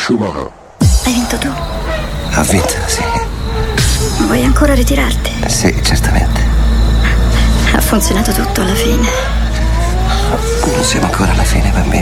Schumacher. Hai vinto tu? Ho vinto, sì. Vuoi ancora ritirarti? Sì, certamente. Ha funzionato tutto alla fine. Non siamo ancora alla fine, bambini.